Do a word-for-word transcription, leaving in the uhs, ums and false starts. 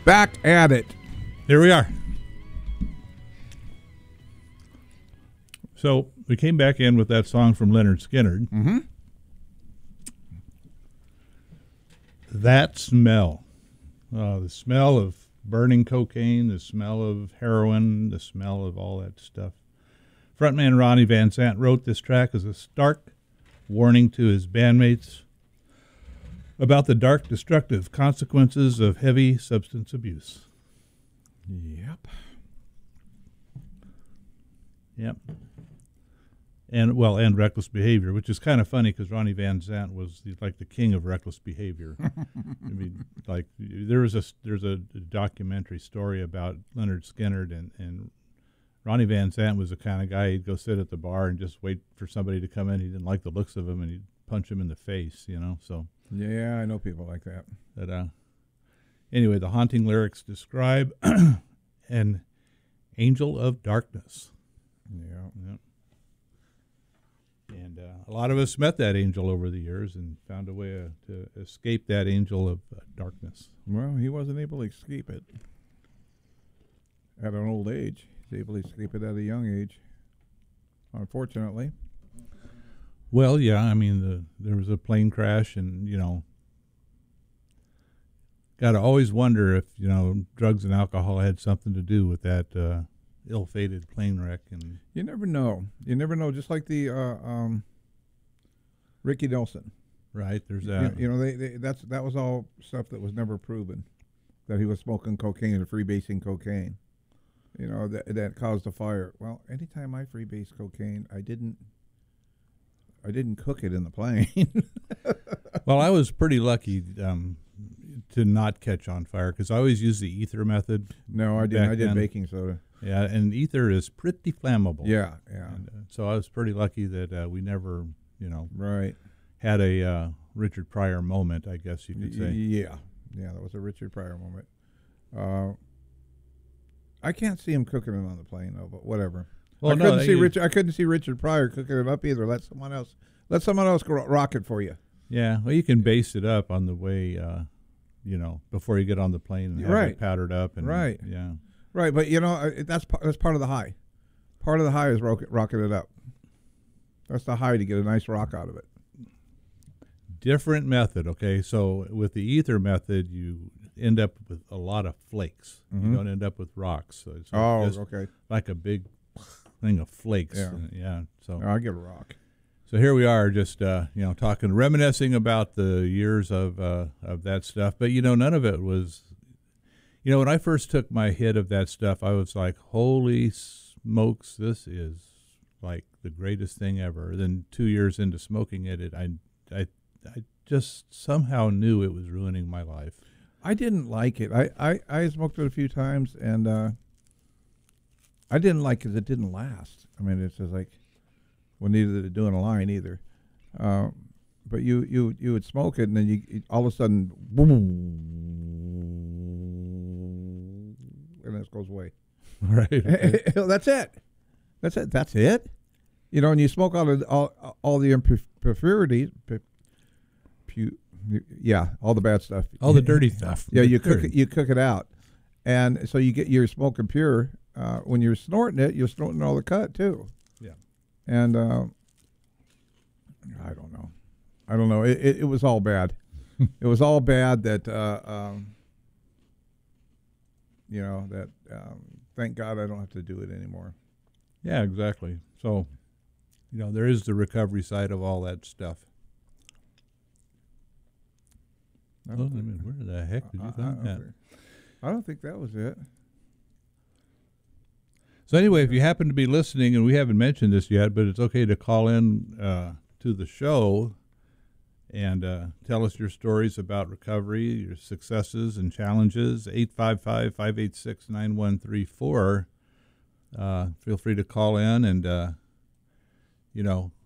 Back at it. Here we are. So we came back in with that song from Leonard Skinner. Mm-hmm. That smell. Uh, the smell of burning cocaine, the smell of heroin, the smell of all that stuff. Frontman Ronnie Van Zant wrote this track as a stark warning to his bandmates about the dark, destructive consequences of heavy substance abuse. Yep. Yep. And, well, and reckless behavior, which is kind of funny because Ronnie Van Zant was the, like the king of reckless behavior. I mean, like, there was a, there's a, a documentary story about Leonard Skinner, and, and Ronnie Van Zant was the kind of guy, he'd go sit at the bar and just wait for somebody to come in. He didn't like the looks of him, and he'd punch him in the face, you know, so. Yeah, I know people like that. But, uh, anyway, the haunting lyrics describe an angel of darkness. Yeah. Yep. And uh, a lot of us met that angel over the years and found a way uh, to escape that angel of uh, darkness. Well, he wasn't able to escape it at an old age. He's able to escape it at a young age, unfortunately. Well, yeah, I mean, the, there was a plane crash, and, you know, got to always wonder if, you know, drugs and alcohol had something to do with that uh, ill-fated plane wreck. And you never know. You never know. Just like the uh, um, Ricky Nelson, right? There's you, that. you know, they, they that's that was all stuff that was never proven, that he was smoking cocaine and freebasing cocaine. You know, that that caused a fire. Well, anytime I freebase cocaine, I didn't. I didn't cook it in the plane. Well, I was pretty lucky um, to not catch on fire because I always use the ether method. No, I didn't. I did then. baking soda. Yeah, and ether is pretty flammable. Yeah, yeah. And, uh, so I was pretty lucky that uh, we never, you know, right. had a uh, Richard Pryor moment, I guess you could say. Yeah, yeah, that was a Richard Pryor moment. Uh, I can't see him cooking it on the plane, though, but whatever. Well, I couldn't no, see Richard. I couldn't see Richard Pryor cooking it up either. Let someone else. Let someone else rock it for you. Yeah, well, you can base it up on the way, uh, you know, before you get on the plane and have right. it powdered up. And, right. Yeah. Right, but you know that's that's part of the high. Part of the high is rock, rocking it up. That's the high to get a nice rock out of it. Different method, okay? So with the ether method, you end up with a lot of flakes. Mm-hmm. You don't end up with rocks. So it's oh, just okay. Like a big thing of flakes. Yeah. Uh, yeah. So no, I get a rock. So here we are, just uh, you know, talking, reminiscing about the years of uh, of that stuff. But you know, none of it was. You know, when I first took my hit of that stuff, I was like, "Holy smokes, this is like the greatest thing ever." Then two years into smoking it, it I, I, I just somehow knew it was ruining my life. I didn't like it. I, I, I smoked it a few times, and uh, I didn't like it because it didn't last. I mean, it's just like, well, neither did it do in a line either. Uh, but you, you, you would smoke it, and then you all of a sudden, boom. And it goes away. Right. That's it. That's it. That's it. You know, and you smoke all the all, all the impurities. Pu, yeah, all the bad stuff. All the dirty stuff. Yeah, you cook it. You cook it out, and so you get your smoking pure. Uh, when you're snorting it, you're snorting all the cut too. Yeah. And uh, I don't know. I don't know. It it, it was all bad. It was all bad. That. Uh, um, You know, that um, thank God I don't have to do it anymore. Yeah, exactly. So, you know, there is the recovery side of all that stuff. I well, I mean, where the heck did you I, find I, that? think, I don't think that was it. So anyway, if you happen to be listening, and we haven't mentioned this yet, but it's okay to call in uh, to the show and uh, tell us your stories about recovery, your successes and challenges. eight five five, five eight six, nine one three four. Uh, feel free to call in, and, uh, you know,